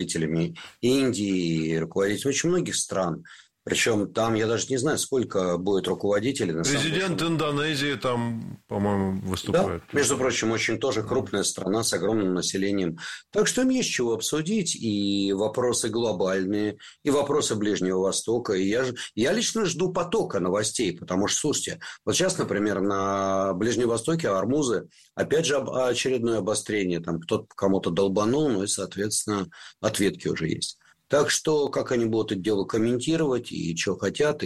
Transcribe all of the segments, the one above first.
руководителями Индии, руководителями очень многих стран. Причем там, я даже не знаю, сколько будет руководителей. Президент Индонезии там, по-моему, выступает. Да, между прочим, очень тоже крупная страна с огромным населением. Так что им есть чего обсудить. И вопросы глобальные, и вопросы Ближнего Востока. И я лично жду потока новостей. Потому что, слушайте, вот сейчас, например, на Ближнем Востоке Ормузы, опять же, очередное обострение. Там кто-то кому-то долбанул, ну и, соответственно, ответки уже есть. Так что, как они будут это дело комментировать и что хотят,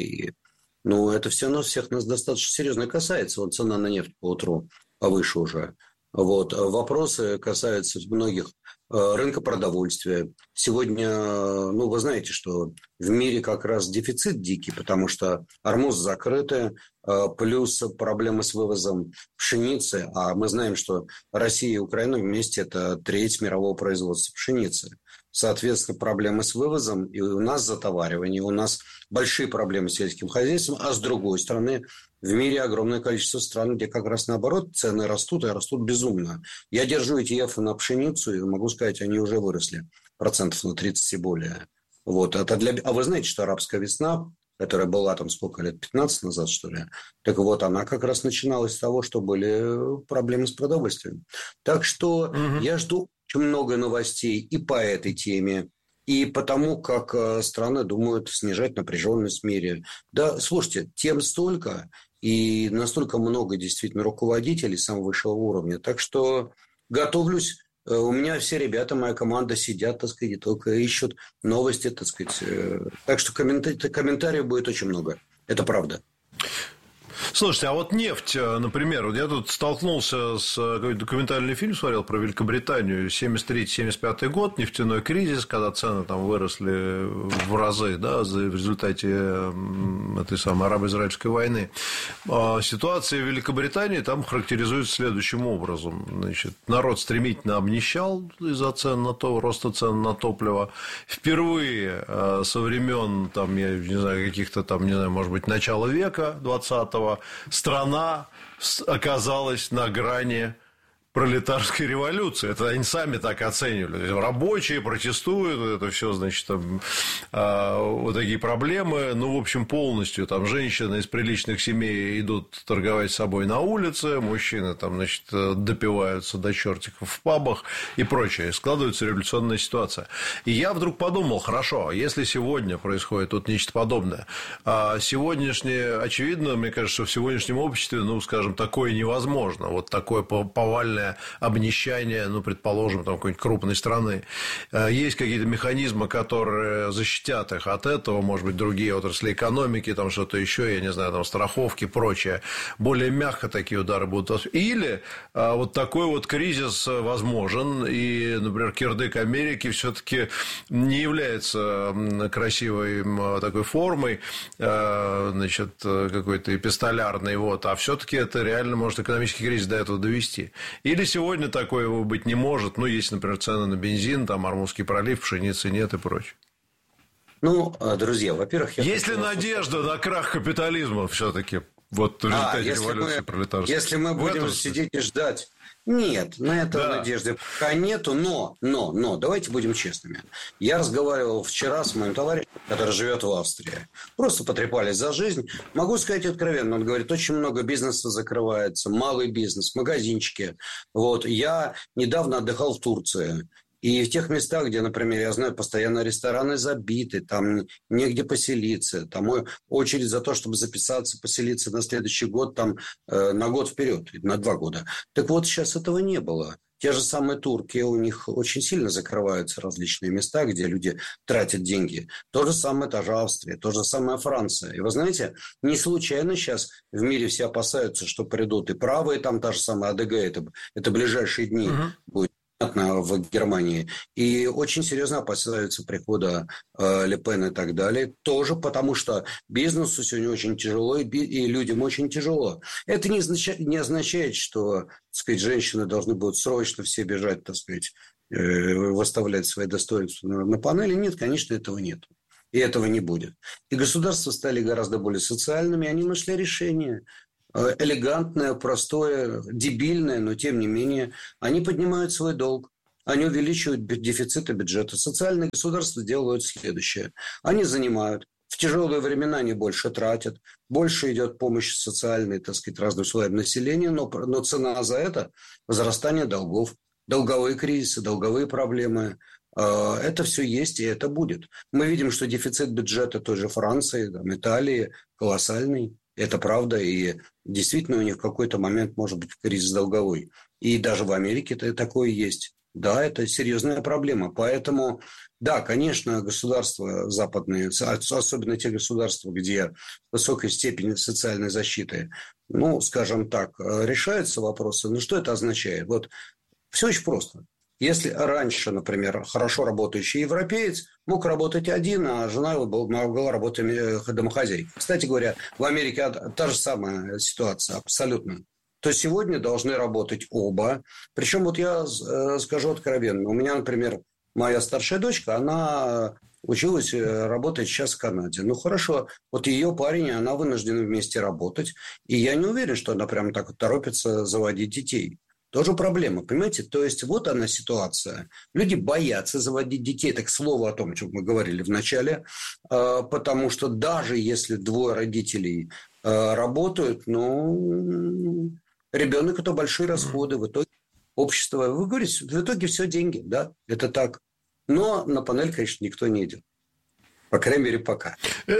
это все равно всех нас достаточно серьезно касается. Вот цена на нефть по утру повыше уже. Вот. Вопросы касаются многих рынка продовольствия. Сегодня, вы знаете, что в мире как раз дефицит дикий, потому что Ормуз закрыты, плюс проблемы с вывозом пшеницы. А мы знаем, что Россия и Украина вместе – это треть мирового производства пшеницы. Соответственно, проблемы с вывозом, и у нас затоваривание, у нас большие проблемы с сельским хозяйством, а с другой стороны, в мире огромное количество стран, где как раз наоборот цены растут, и растут безумно. Я держу ETF на пшеницу, и могу сказать, они уже выросли процентов на 30 и более. Вот. А вы знаете, что арабская весна, которая была там сколько лет, 15 назад, что ли, так вот, она как раз начиналась с того, что были проблемы с продовольствием. Так что я жду очень много новостей и по этой теме, и потому, как страны думают снижать напряженность в мире. Да, слушайте, тем столько, и настолько много действительно руководителей самого высшего уровня. Так что готовлюсь. У меня все ребята, моя команда сидят, так сказать, и только ищут новости, так сказать. Так что комментариев будет очень много. Это правда. Слушайте, а вот нефть, например, вот я тут столкнулся с какой-то документальный фильм, смотрел про Великобританию, 73-75 год, нефтяной кризис, когда цены там выросли в разы, да, в результате этой самой арабо-израильской войны. Ситуация в Великобритании там характеризуется следующим образом. Значит, народ стремительно обнищал из-за роста цен на топливо. Впервые со времен, там, я не знаю, каких-то там, не знаю, может быть, начала века 20-го, страна оказалась на грани пролетарской революции. Это они сами так оценивали. Рабочие протестуют, это все, значит, там, вот такие проблемы. В общем, полностью там женщины из приличных семей идут торговать с собой на улице, мужчины там, значит, допиваются до чертиков в пабах и прочее. Складывается революционная ситуация. И я вдруг подумал, хорошо, если сегодня происходит тут нечто подобное, сегодняшнее, очевидно, мне кажется, что в сегодняшнем обществе, скажем, такое невозможно. Вот такое повальное обнищание, предположим, там какой-нибудь крупной страны. Есть какие-то механизмы, которые защитят их от этого, может быть, другие отрасли экономики, там что-то еще, я не знаю, там страховки, прочее. Более мягко такие удары будут. Или вот такой вот кризис возможен, и, например, кирдык Америки все-таки не является красивой такой формой, значит, какой-то эпистолярной, а все-таки это реально может экономический кризис до этого довести. Или сегодня такое быть не может, есть, например, цены на бензин, там Ормузский пролив, пшеницы нет и прочее. Друзья, во-первых... Есть ли надежда на крах капитализма все-таки вот в результате революции пролетарской? Если мы будем сидеть и ждать... Нет, на это надежды пока нету, но, давайте будем честными. Я разговаривал вчера с моим товарищем, который живет в Австрии. Просто потрепались за жизнь. Могу сказать откровенно, он говорит, очень много бизнеса закрывается, малый бизнес, магазинчики. Я недавно отдыхал в Турции. И в тех местах, где, например, я знаю, постоянно рестораны забиты, там негде поселиться, там очередь за то, чтобы записаться, поселиться на следующий год, там на год вперед, на 2 года. Так вот, сейчас этого не было. Те же самые турки, у них очень сильно закрываются различные места, где люди тратят деньги. То же самое та же Австрия, то же самое Франция. И вы знаете, не случайно сейчас в мире все опасаются, что придут и правые, там та же самая АДГ, это ближайшие дни будет в Германии. И очень серьезно опасаются прихода Ле Пен и так далее. Тоже потому, что бизнесу сегодня очень тяжело, и людям очень тяжело. Это не означает, что, так сказать, женщины должны будут срочно все бежать, так сказать, выставлять свои достоинства на панели. Нет, конечно, этого нет. И этого не будет. И государства стали гораздо более социальными. Они нашли решение. Элегантное, простое, дебильное, но тем не менее они поднимают свой долг. они увеличивают дефициты бюджета. Социальные государства делают следующее. Они занимают. В тяжелые времена они больше тратят, больше идет помощь социальной, так сказать, разным слоям населения, но цена за это – возрастание долгов, долговые кризисы, долговые проблемы. Это все есть, и это будет. Мы видим, что дефицит бюджета той же Франции, там, Италии колоссальный. Это правда, и действительно у них в какой-то момент может быть кризис долговой. И даже в Америке такое есть. Да, это серьезная проблема. Поэтому, да, конечно, государства западные, особенно те государства, где высокая степень социальной защиты, ну, скажем так, решаются вопросы. Но что это означает? Вот все очень просто. Если раньше, например, хорошо работающий европеец мог работать один, а жена его могла работать домохозяйкой. Кстати говоря, в Америке та же самая ситуация абсолютно. То сегодня должны работать оба. Причем вот я скажу откровенно. У меня, например, моя старшая дочка, она училась, работает сейчас в Канаде. Ну, хорошо. Вот ее парень, она вынуждена вместе работать. И я не уверен, что она прям так торопится заводить детей. Тоже проблема, понимаете? То есть, вот она ситуация. Люди боятся заводить детей. Так, к слову о том, о чем мы говорили в начале. Потому что даже если двое родителей работают, ну, ребенок – это большие расходы. В итоге общество, вы говорите, в итоге все деньги, да, это так. Но на панель, конечно, никто не идет. По крайней мере, пока.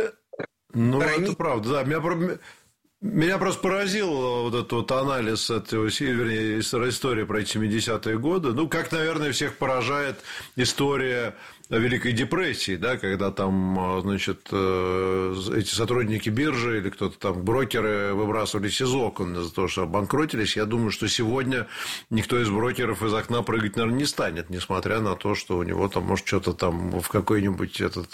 Ну, это правда, да. Меня просто поразил вот этот вот анализ этого, вернее, истории про эти 70-е годы. Ну, как, наверное, всех поражает история Великой депрессии, да, когда там, значит, эти сотрудники биржи или кто-то там, брокеры выбрасывались из окон из-за того, что обанкротились. Я думаю, что сегодня никто из брокеров из окна прыгать, наверное, не станет, несмотря на то, что у него там, может, что-то там в какой-нибудь этот,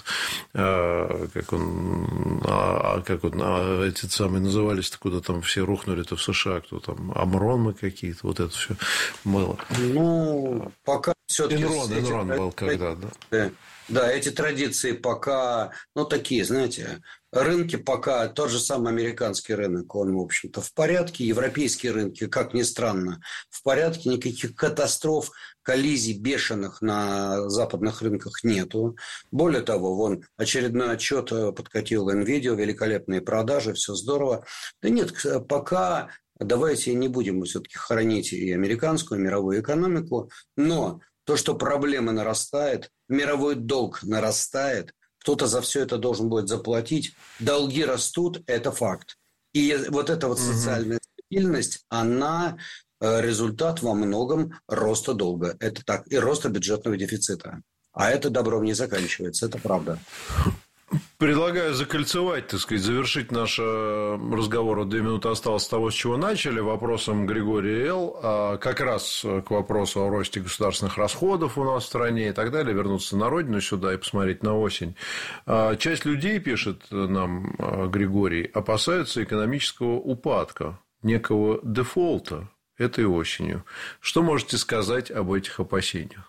эти самые назывались-то, куда там все рухнули-то в США, кто там, Амронмы какие-то, вот это все было. Ну, пока все-таки... Энрон был когда, да. Да, эти традиции пока, ну, такие, знаете, рынки пока, тот же самый американский рынок, он, в общем-то, в порядке, европейские рынки, как ни странно, в порядке, никаких катастроф, коллизий бешеных на западных рынках нету. Более того, вон очередной отчет подкатил NVIDIA, великолепные продажи, все здорово. Да нет, пока давайте не будем все-таки хоронить и американскую, и мировую экономику, но то, что проблема нарастает, мировой долг нарастает, кто-то за все это должен будет заплатить, долги растут, это факт. И вот эта вот социальная стабильность, она результат во многом роста долга. Это так. И роста бюджетного дефицита. А это добром не заканчивается, это правда. Предлагаю закольцевать, так сказать, завершить наш разговор. 2 минуты осталось с того, с чего начали, вопросом Григория Л. Как раз к вопросу о росте государственных расходов у нас в стране и так далее. Вернуться на родину сюда и посмотреть на осень. Часть людей, пишет нам Григорий, опасаются экономического упадка, некого дефолта этой осенью. Что можете сказать об этих опасениях?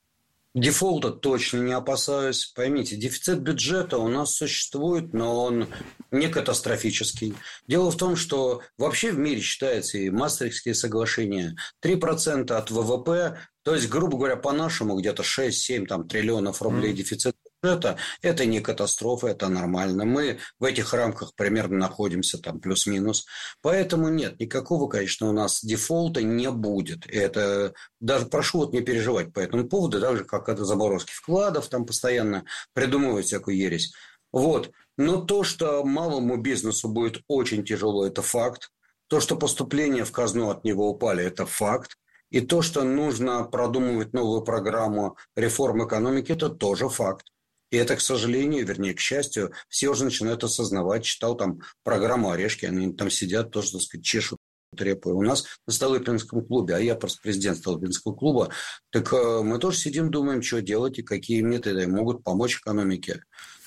Дефолта точно не опасаюсь. Поймите, дефицит бюджета у нас существует, но он не катастрофический. Дело в том, что вообще в мире считается и Маастрихтские соглашения 3% от ВВП, то есть, грубо говоря, по-нашему где-то 6-7 триллионов рублей дефицит бюджета. Это не катастрофа, это нормально. Мы в этих рамках примерно находимся там плюс-минус. Поэтому нет, никакого, конечно, у нас дефолта не будет. Это даже прошу вот не переживать по этому поводу, так же, как это заморозки вкладов, там постоянно придумывают всякую ересь. Вот. Но то, что малому бизнесу будет очень тяжело, это факт. То, что поступления в казну от него упали, это факт. И то, что нужно продумывать новую программу реформ экономики, это тоже факт. И это, к сожалению, вернее, к счастью, все уже начинают осознавать. Читал там программу «Орешки», они там сидят тоже, так сказать, чешут репу. У нас на Столыпинском клубе, а я просто президент Столыпинского клуба, так мы тоже сидим, думаем, что делать и какие методы могут помочь экономике.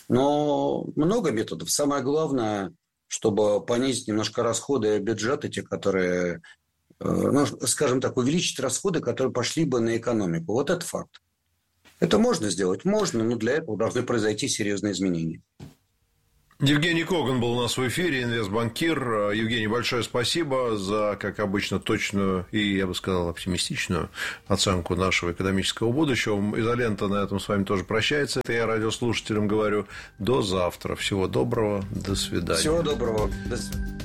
Но много методов. Самое главное, чтобы понизить немножко расходы бюджета, те, которые, ну, скажем так, увеличить расходы, которые пошли бы на экономику. Вот это факт. Это можно сделать? Можно, но для этого должны произойти серьезные изменения. Евгений Коган был у нас в эфире, инвестбанкир. Евгений, большое спасибо за, как обычно, точную и, я бы сказал, оптимистичную оценку нашего экономического будущего. Изолента на этом с вами тоже прощается. Это я радиослушателям говорю. До завтра. Всего доброго. До свидания. Всего доброго. До свидания.